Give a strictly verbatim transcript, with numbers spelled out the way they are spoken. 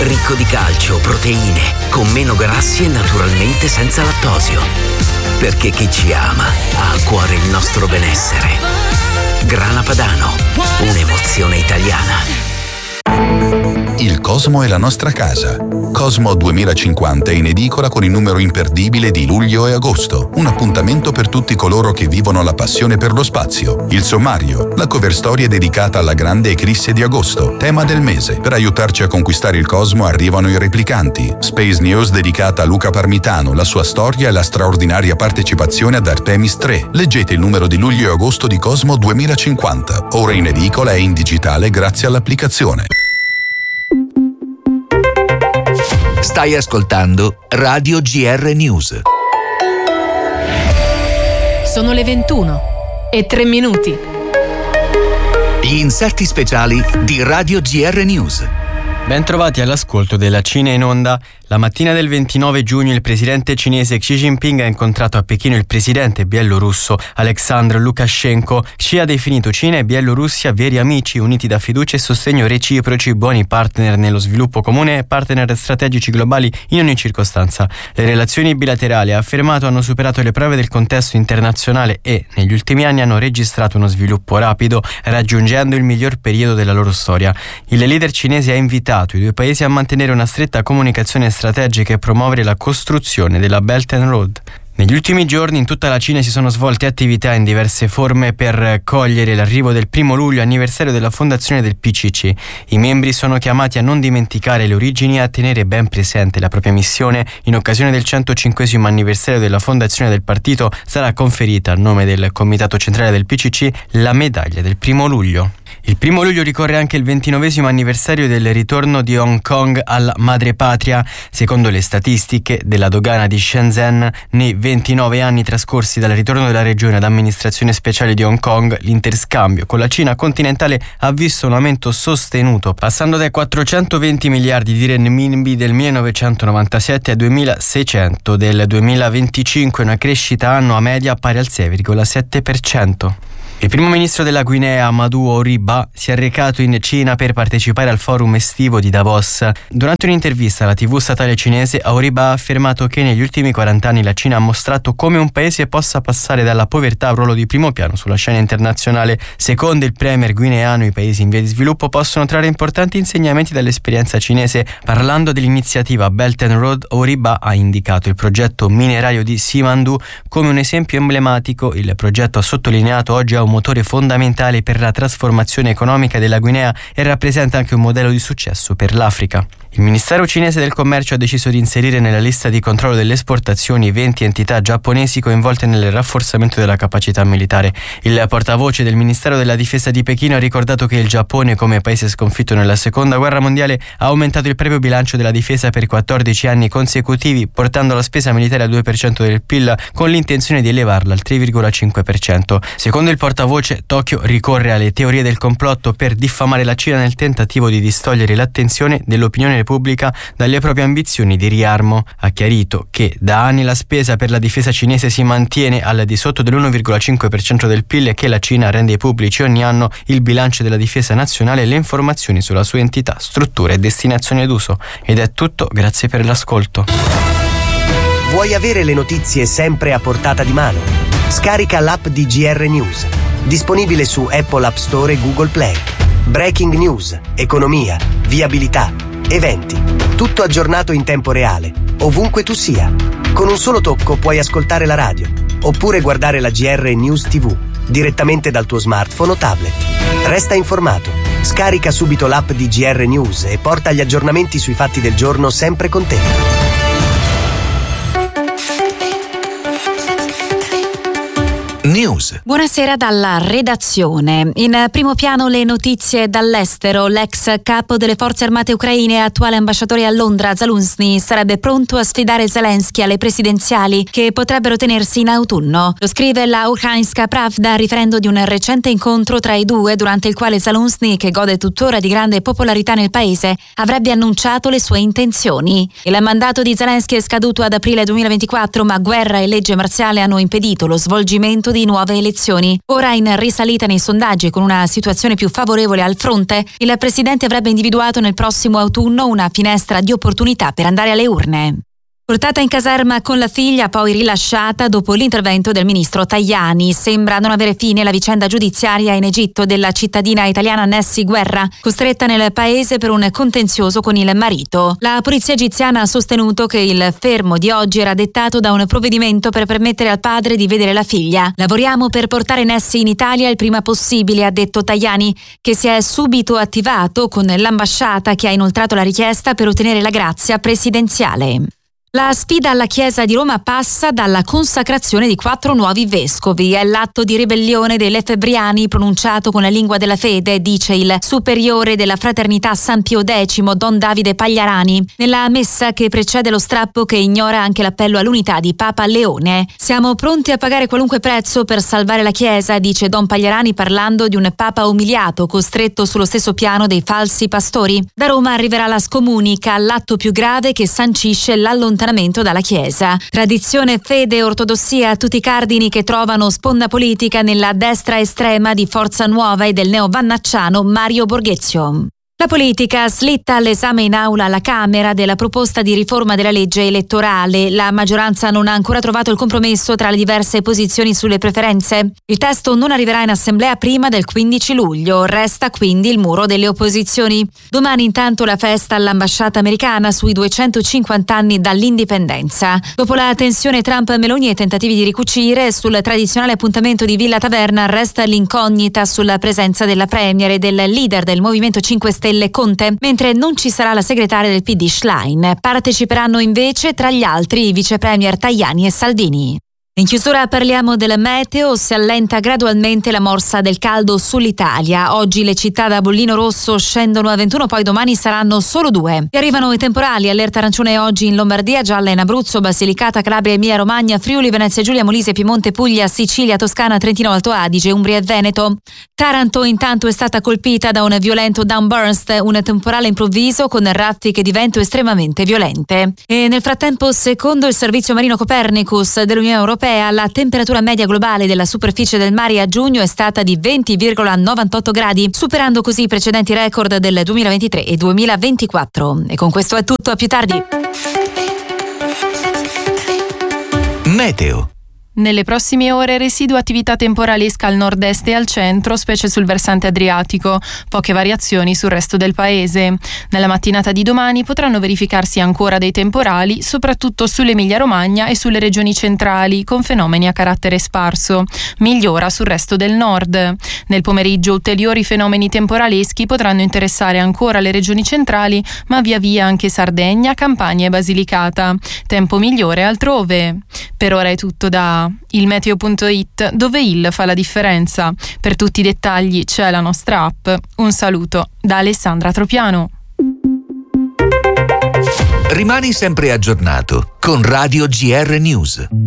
ricco di calcio, proteine, con meno grassi e naturalmente senza lattosio. Perché chi ci ama ha a cuore il nostro benessere. Grana Padano, un'emozione italiana. Il Cosmo è la nostra casa. Cosmo duemilacinquanta è in edicola con il numero imperdibile di luglio e agosto. Un appuntamento per tutti coloro che vivono la passione per lo spazio. Il sommario, la cover story è dedicata alla grande eclisse di agosto, tema del mese. Per aiutarci a conquistare il Cosmo arrivano i replicanti. Space News dedicata a Luca Parmitano, la sua storia e la straordinaria partecipazione ad Artemis tre. Leggete il numero di luglio e agosto di Cosmo duemilacinquanta. Ora in edicola e in digitale grazie all'applicazione. Stai ascoltando Radio G R News. Sono le ventuno e tre minuti. Gli inserti speciali di Radio G R News. Bentrovati all'ascolto della Cina in onda. La mattina del ventinove giugno il presidente cinese Xi Jinping ha incontrato a Pechino il presidente bielorusso Alexandr Lukashenko. Xi ha definito Cina e Bielorussia veri amici uniti da fiducia e sostegno reciproci, buoni partner nello sviluppo comune e partner strategici globali in ogni circostanza. Le relazioni bilaterali, ha affermato, hanno superato le prove del contesto internazionale e, negli ultimi anni, hanno registrato uno sviluppo rapido, raggiungendo il miglior periodo della loro storia. Il leader cinese ha invitato i due paesi a mantenere una stretta comunicazione strategica e promuovere la costruzione della Belt and Road. Negli ultimi giorni in tutta la Cina si sono svolte attività in diverse forme per cogliere l'arrivo del primo luglio, anniversario della fondazione del P C C. I membri sono chiamati a non dimenticare le origini e a tenere ben presente la propria missione. In occasione del centocinquesimo anniversario della fondazione del partito sarà conferita a nome del Comitato Centrale del P C C la medaglia del primo luglio. Il primo luglio ricorre anche il ventinovesimo anniversario del ritorno di Hong Kong alla madrepatria. Secondo le statistiche della dogana di Shenzhen, nei ventinove anni trascorsi dal ritorno della regione ad amministrazione speciale di Hong Kong, l'interscambio con la Cina continentale ha visto un aumento sostenuto, passando dai quattrocentoventi miliardi di renminbi del millenovecentonovantasette ai duemilaseicento del duemilaventicinque, una crescita annua media pari al sei virgola sette per cento. Il primo ministro della Guinea, Amadou Auriba, si è recato in Cina per partecipare al forum estivo di Davos. Durante un'intervista alla tivù statale cinese, Auriba ha affermato che negli ultimi quaranta anni la Cina ha mostrato come un paese possa passare dalla povertà a un ruolo di primo piano sulla scena internazionale. Secondo il premier guineano, i paesi in via di sviluppo possono trarre importanti insegnamenti dall'esperienza cinese. Parlando dell'iniziativa Belt and Road, Auriba ha indicato il progetto minerario di Simandou come un esempio emblematico. Il progetto, ha sottolineato, oggi ha un motore fondamentale per la trasformazione economica della Guinea e rappresenta anche un modello di successo per l'Africa. Il Ministero cinese del Commercio ha deciso di inserire nella lista di controllo delle esportazioni venti entità giapponesi coinvolte nel rafforzamento della capacità militare. Il portavoce del Ministero della Difesa di Pechino ha ricordato che il Giappone, come paese sconfitto nella Seconda Guerra Mondiale, ha aumentato il proprio bilancio della difesa per quattordici anni consecutivi, portando la spesa militare al due per cento del P I L, con l'intenzione di elevarla al tre virgola cinque per cento. Secondo il portavoce, Tokyo ricorre alle teorie del complotto per diffamare la Cina nel tentativo di distogliere l'attenzione dell'opinione pubblica dalle proprie ambizioni di riarmo. Ha chiarito che da anni la spesa per la difesa cinese si mantiene al di sotto dell'uno virgola cinque per cento del P I L e che la Cina rende pubblici ogni anno il bilancio della difesa nazionale e le informazioni sulla sua entità, struttura e destinazione d'uso. Ed è tutto, grazie per l'ascolto. Vuoi avere le notizie sempre a portata di mano? Scarica l'app di G R News, disponibile su Apple App Store e Google Play. Breaking news, economia, viabilità, eventi, tutto aggiornato in tempo reale, ovunque tu sia. Con un solo tocco puoi ascoltare la radio, oppure guardare la G R News tivù, direttamente dal tuo smartphone o tablet. Resta informato, scarica subito l'app di G R News e porta gli aggiornamenti sui fatti del giorno sempre con te. News. Buonasera dalla redazione. In primo piano le notizie dall'estero. L'ex capo delle forze armate ucraine e attuale ambasciatore a Londra, Zaluzhny, sarebbe pronto a sfidare Zelensky alle presidenziali che potrebbero tenersi in autunno. Lo scrive la Ukrainska Pravda riferendo di un recente incontro tra i due, durante il quale Zaluzhny, che gode tuttora di grande popolarità nel paese, avrebbe annunciato le sue intenzioni. Il mandato di Zelensky è scaduto ad aprile duemilaventiquattro, ma guerra e legge marziale hanno impedito lo svolgimento di di nuove elezioni. Ora in risalita nei sondaggi con una situazione più favorevole al fronte, il presidente avrebbe individuato nel prossimo autunno una finestra di opportunità per andare alle urne. Portata in caserma con la figlia, poi rilasciata dopo l'intervento del ministro Tajani. Sembra non avere fine la vicenda giudiziaria in Egitto della cittadina italiana Nessi Guerra, costretta nel paese per un contenzioso con il marito. La polizia egiziana ha sostenuto che il fermo di oggi era dettato da un provvedimento per permettere al padre di vedere la figlia. Lavoriamo per portare Nessi in Italia il prima possibile, ha detto Tajani, che si è subito attivato con l'ambasciata che ha inoltrato la richiesta per ottenere la grazia presidenziale. La sfida alla Chiesa di Roma passa dalla consacrazione di quattro nuovi vescovi. È l'atto di ribellione dei Lefebvriani pronunciato con la lingua della fede, dice il superiore della Fraternità San Pio X, Don Davide Pagliarani, nella messa che precede lo strappo che ignora anche l'appello all'unità di Papa Leone. Siamo pronti a pagare qualunque prezzo per salvare la Chiesa, dice Don Pagliarani parlando di un Papa umiliato, costretto sullo stesso piano dei falsi pastori. Da Roma arriverà la scomunica, l'atto più grave che sancisce l'allontanamento dalla Chiesa. Tradizione, fede e ortodossia, tutti i cardini che trovano sponda politica nella destra estrema di Forza Nuova e del neovannacciano Mario Borghezio. La politica slitta all'esame in aula alla Camera della proposta di riforma della legge elettorale. La maggioranza non ha ancora trovato il compromesso tra le diverse posizioni sulle preferenze. Il testo non arriverà in assemblea prima del quindici luglio. Resta quindi il muro delle opposizioni. Domani intanto la festa all'ambasciata americana sui duecentocinquanta anni dall'indipendenza. Dopo la tensione Trump-Meloni e i tentativi di ricucire, sul tradizionale appuntamento di Villa Taverna resta l'incognita sulla presenza della premier e del leader del Movimento cinque Stelle Conte, mentre non ci sarà la segretaria del P D Schlein. Parteciperanno invece tra gli altri i vice premier Tajani e Salvini. In chiusura parliamo del meteo, si allenta gradualmente la morsa del caldo sull'Italia. Oggi le città da bollino rosso scendono a ventuno, poi domani saranno solo due. E arrivano i temporali, allerta arancione oggi in Lombardia, gialla in Abruzzo, Basilicata, Calabria, Emilia Romagna, Friuli, Venezia Giulia, Molise, Piemonte, Puglia, Sicilia, Toscana, Trentino, Alto Adige, Umbria e Veneto. Taranto intanto è stata colpita da un violento downburst, un temporale improvviso con raffiche di vento estremamente violente. E nel frattempo, secondo il servizio marino Copernicus dell'Unione Europea, la temperatura media globale della superficie del mare a giugno è stata di venti virgola novantotto gradi, superando così i precedenti record del duemilaventitré e duemilaventiquattro. E con questo è tutto, a più tardi. Meteo. Nelle prossime ore residua attività temporalesca al nord-est e al centro, specie sul versante adriatico, poche variazioni sul resto del paese. Nella mattinata di domani potranno verificarsi ancora dei temporali, soprattutto sull'Emilia-Romagna e sulle regioni centrali, con fenomeni a carattere sparso. Migliora sul resto del nord. Nel pomeriggio ulteriori fenomeni temporaleschi potranno interessare ancora le regioni centrali, ma via via anche Sardegna, Campania e Basilicata. Tempo migliore altrove. Per ora è tutto da il meteo punto it, dove il fa la differenza. Per tutti i dettagli c'è la nostra app. Un saluto da Alessandra Tropiano. Rimani sempre aggiornato con Radio G R News.